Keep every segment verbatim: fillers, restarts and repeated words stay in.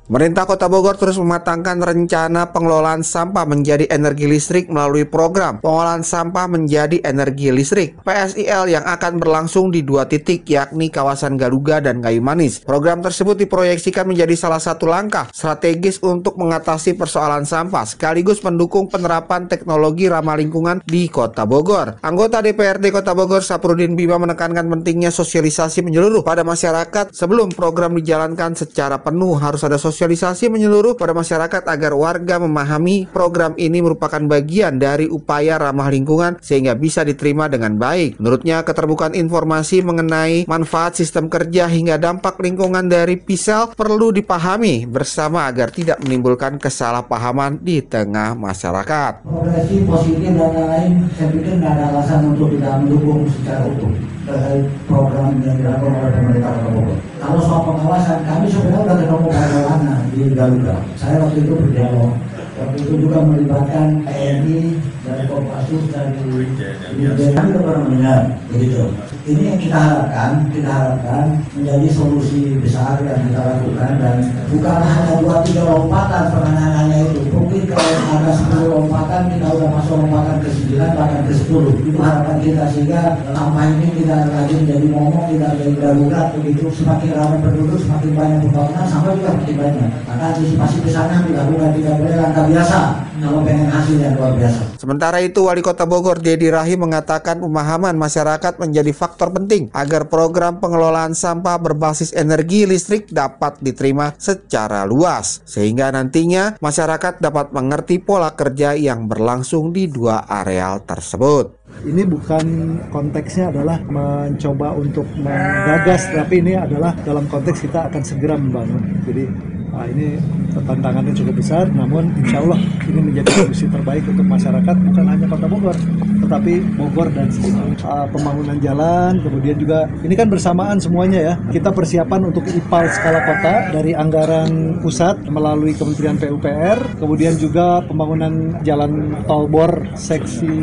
Pemerintah Kota Bogor terus mematangkan rencana pengelolaan sampah menjadi energi listrik melalui program pengolahan sampah menjadi energi listrik P S I L yang akan berlangsung di dua titik, yakni kawasan Garuga dan Kayu Manis. Program tersebut diproyeksikan menjadi salah satu langkah strategis untuk mengatasi persoalan sampah sekaligus mendukung penerapan teknologi ramah lingkungan di Kota Bogor. Anggota D P R D Kota Bogor Saprudin Bima menekankan pentingnya sosialisasi menyeluruh pada masyarakat. Sebelum program dijalankan secara penuh harus ada sosialisasi Sosialisasi menyeluruh pada masyarakat agar warga memahami program ini merupakan bagian dari upaya ramah lingkungan sehingga bisa diterima dengan baik. Menurutnya, keterbukaan informasi mengenai manfaat sistem kerja hingga dampak lingkungan dari P I S E L perlu dipahami bersama agar tidak menimbulkan kesalahpahaman di tengah masyarakat. Progresi positif dan lain-lain, saya pikir tidak ada alasan untuk tidak mendukung secara utuh terkait program yang dilakukan oleh pemerintah Kota Bogor. Kalau soal pengawasan, kami sebenarnya sudah ketemu bagaimana di Garuga. Saya waktu itu berdialog. Waktu itu juga melibatkan T N I dari Kopassus dari Dirjen. Kami juga pernah mendengar begitu. Ini yang kita harapkan, kita harapkan menjadi solusi besar yang kita lakukan dan bukan hanya dua tiga lompatan penanganannya itu. Mungkin kalau ada sepuluh lompatan kita sudah masuk lompatan ke sembilan bahkan ke sepuluh. Itu harapan kita sehingga sampah ini tidak lagi menjadi momok, tidak jadi darurat begitu. Semakin ramai penduduk, semakin banyak pembangunan, sampah juga makin banyak. Maka antisipasi ke sana dilakukan, tidak boleh langkah biasa kalau pengen hasil yang luar biasa. Sementara itu, Wali Kota Bogor Dedi Rahim mengatakan pemahaman masyarakat menjadi faktor penting agar program pengelolaan sampah berbasis energi listrik dapat diterima secara luas, sehingga nantinya masyarakat dapat mengerti pola kerja yang berlangsung di dua areal tersebut. Ini bukan konteksnya adalah mencoba untuk menggagas, tapi ini adalah dalam konteks kita akan segera membangun. Jadi nah ini tantangannya cukup besar, namun insya Allah ini menjadi solusi terbaik untuk masyarakat, bukan hanya Kota Bogor, tetapi Bogor dan sekitar. Uh, pembangunan jalan, kemudian juga ini kan bersamaan semuanya ya. Kita persiapan untuk I P A L skala kota dari anggaran pusat melalui Kementerian P U P R, kemudian juga pembangunan jalan tol Bor seksi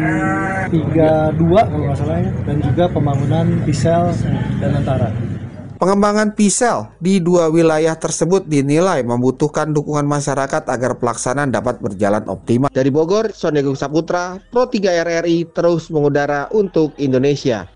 tiga dua kalau nggak salah ya, dan juga pembangunan P I S E L dan Antara. Pengembangan P I S E L di dua wilayah tersebut dinilai membutuhkan dukungan masyarakat agar pelaksanaan dapat berjalan optimal. Dari Bogor, Sony Agung Saputra, Pro tiga R R I terus mengudara untuk Indonesia.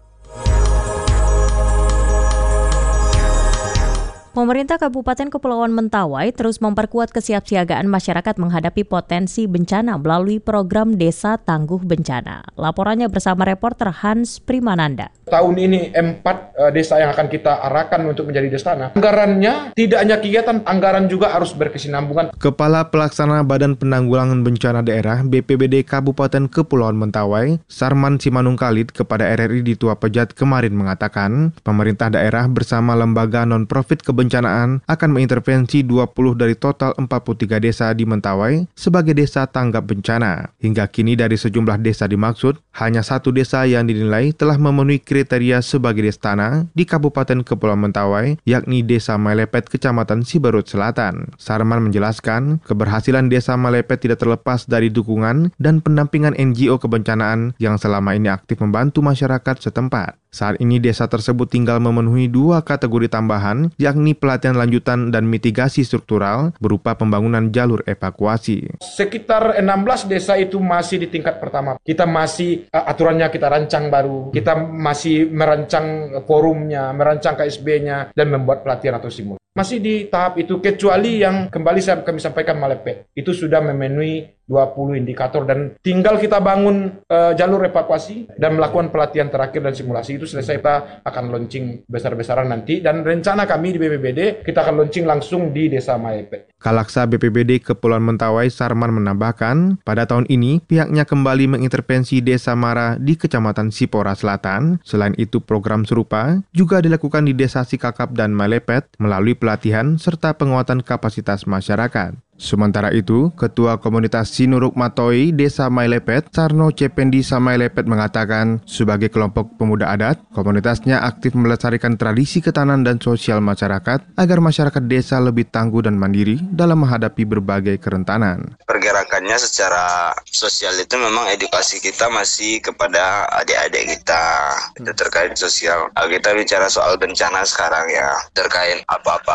Pemerintah Kabupaten Kepulauan Mentawai terus memperkuat kesiapsiagaan masyarakat menghadapi potensi bencana melalui program Desa Tangguh Bencana. Laporannya bersama reporter Hans Primananda. Tahun ini empat uh, desa yang akan kita arahkan untuk menjadi desana. Anggarannya tidak hanya kegiatan, anggaran juga harus berkesinambungan. Kepala Pelaksana Badan Penanggulangan Bencana Daerah B P B D Kabupaten Kepulauan Mentawai, Sarman Simanung Khalid kepada R R I di Tua Pejat kemarin mengatakan, pemerintah daerah bersama lembaga non-profit kebencanaan akan mengintervensi dua puluh dari total empat puluh tiga desa di Mentawai sebagai desa tanggap bencana. Hingga kini dari sejumlah desa dimaksud, hanya satu desa yang dinilai telah memenuhi kriteria sebagai desana di Kabupaten Kepulauan Mentawai, yakni Desa Malepet, Kecamatan Siberut Selatan. Sarman menjelaskan, keberhasilan Desa Malepet tidak terlepas dari dukungan dan pendampingan N G O kebencanaan yang selama ini aktif membantu masyarakat setempat. Saat ini desa tersebut tinggal memenuhi dua kategori tambahan, yakni pelatihan lanjutan dan mitigasi struktural berupa pembangunan jalur evakuasi. Sekitar enam belas desa itu masih di tingkat pertama. Kita masih uh, aturannya kita rancang baru, kita masih merancang forumnya, merancang K S B-nya, dan membuat pelatihan atau simulasi. Masih di tahap itu, kecuali yang kembali kami sampaikan Malepet. Itu sudah memenuhi dua puluh indikator dan tinggal kita bangun uh, jalur evakuasi dan melakukan pelatihan terakhir dan simulasi. Itu selesai, kita akan launching besar-besaran nanti, dan rencana kami di B P B D kita akan launching langsung di Desa Malepet. Kalaksa B P B D Kepulauan Mentawai Sarman menambahkan, pada tahun ini pihaknya kembali mengintervensi Desa Mara di Kecamatan Sipora Selatan. Selain itu, program serupa juga dilakukan di Desa Sikakap dan Malepet melalui pelatihan serta penguatan kapasitas masyarakat. Sementara itu, Ketua Komunitas Sinuruk Matoi Desa Mailepet, Sarno Cependi Samailepet mengatakan, sebagai kelompok pemuda adat, komunitasnya aktif melestarikan tradisi ketahanan dan sosial masyarakat agar masyarakat desa lebih tangguh dan mandiri dalam menghadapi berbagai kerentanan. Pergerakannya secara sosial itu memang edukasi kita masih kepada adik-adik kita, itu terkait sosial. Kita bicara soal bencana sekarang ya, terkait apa-apa